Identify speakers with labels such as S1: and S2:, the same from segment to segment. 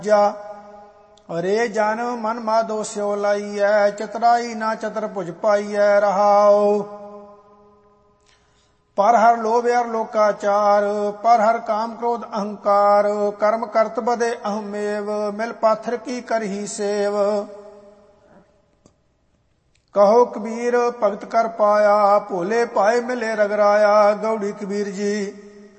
S1: ਜਾ ਰੇ ਜਨ ਮਨ ਮਾਧੋ ਸਿਓ ਲਾਈਐ ਚਤਰਾਈ ਨਾ ਚਤਰ ਭੁਜ ਪਾਈਐ ਰਹਾਉ। ਪਰ ਹਰ ਲੋਭ ਅਰ ਲੋਕਾਚਾਰ ਪਰ ਹਰ ਕਾਮ ਕ੍ਰੋਧ ਅਹੰਕਾਰ ਕਰਮ ਕਰਤ ਬਦੇ ਅਹਮੇਵ ਮਿਲ ਪਾਥਰ ਕੀ ਕਰਹੀ ਸੇਵ। ਕਹੋ ਕਬੀਰ ਭਗਤ ਕਰ ਪਾਇਆ ਭੋਲੇ ਭਾਏ ਮਿਲੇ ਰਗਰਾਇਆ। ਗਉੜੀ ਕਬੀਰ ਜੀ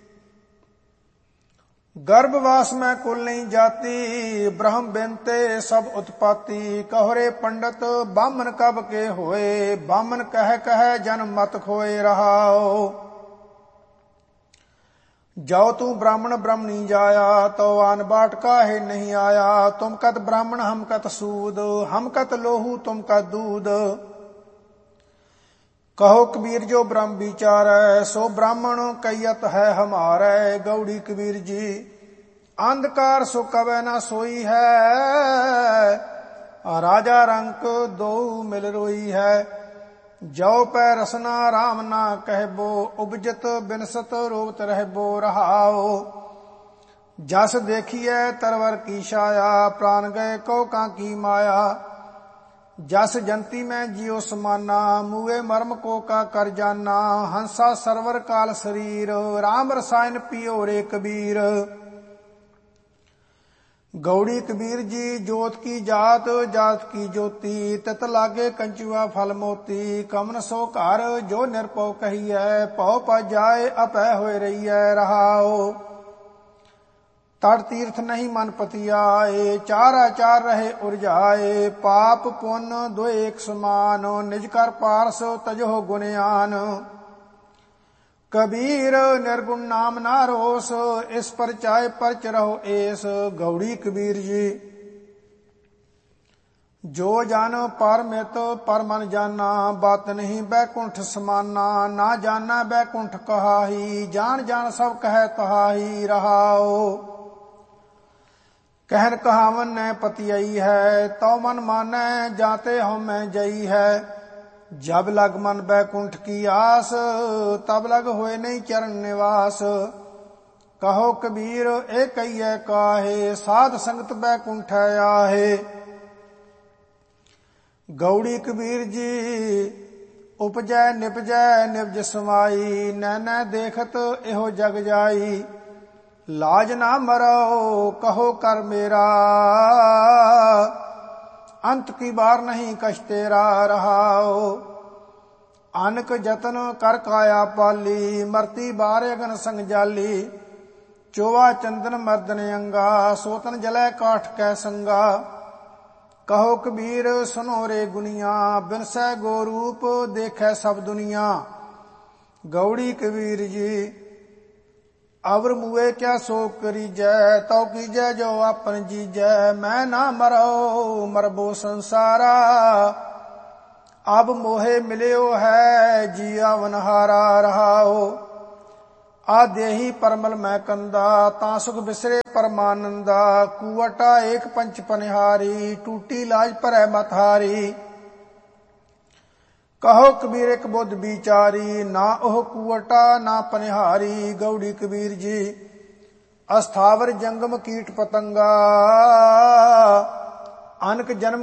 S1: ਗਰਭਵਾਸ ਮੈਂ ਕੁਲ ਨਹੀਂ ਜਾਤੀ ਬ੍ਰਹਮ ਬਿਨਤੇ ਸਭ ਉਤਪਾਤੀ। ਕਹੋ ਰੇ ਪੰਡਤ ਬਾਮਨ ਕਬ ਕੇ ਹੋਏ ਬਾਮਨ ਕਹਿ ਕਹਿ ਜਨ ਮਤ ਖੋਏ ਰਹਾਓ। ਜਾਓ ਤੂੰ ਬ੍ਰਾਹਮਣ ਬ੍ਰਹਮਣੀ ਜਾਇਆ ਤੋ ਆਨ बाट काहे नहीं आया। तुम कत ब्राह्मण हम कत सूद हम कत लोहू तुम कत दूध। कहो कबीर जो ब्रह्म विचार है सो ब्राह्मण कैयत है हमारे। गौड़ी कबीर जी अंधकार सो कवै ना सोई है राजा रंक दो मिल रोई है। जो पै रसना राम ना कहबो उपजत बिनसत रोगत रहबो रहाओ। जस देखिए तरवर की छाया प्राण गए कौ का की माया। जस जंती में जियो समाना मुए मर्म को का कर जाना। हंसा सरवर काल शरीर राम रसायन पियो रे कबीर। गौड़ी कबीर जी जोत की जात जात की ज्योति तित लागे कंचुआ फल मोती। कमन सो घर जो निरपौ कहिए पौ पज जाए अपह होए रहिए रहाओ। तट तीर्थ नहीं मन पति आए चार आचार रहे उर्जाए। पाप पुण्य दो एक समान निज कर पारस तजो गुणयान। कबीर निर्गुण नाम ना रोस इस पर चाहे परच रहो एस। गौड़ी कबीर जी जो जान परमित पर मन जाना बात नहीं बैकुंठ समाना। ना जाना बैकुंठ कहाही जान जान सब कह तहाही रहाओ। कहन कहावन ने पति आई है तो मन माने जाते हो मैं जई है। जब लग मन बैकुंठ की आस तब लग होए नहीं चरण निवास। कहो कबीर ए कहिए काहे साध संगत बैकुंठ आहे। गौड़ी कबीर जी उपजै निपजै निपज समाई नैन देखत एहो जग जाई। लाज ना मरो कहो कर मेरा अंत की बार नहीं कछ तेरा रहाओ। अनक जतन कर काया पाली मरती बार अगन संग जाली। चोवा चंदन मर्दन अंगा सोतन जलै काठ कै संगा। कहो कबीर सुनो रे गुनिया बिनसै गो रूप देखै सब दुनिया। गौड़ी कबीर जी अवर मुए क्या सो करीजै तो कीजै जो आपन जीजै। मैं ना मरो मरबो संसारा अब मोहे मिलियो है जीवन हारा रहाओ। आ देही परमल मैं कंदा ता सुख बिसरे परमानंदा। कुवटा एक पंच पनिहारी टूटी लाज परै मतहारी। कहो कबीर एक बुद्ध विचारी ना ओह कुवटा ना पनिहारी। गौड़ी कबीर जी अस्थावर जंगम कीट पतंगा अनक जन्म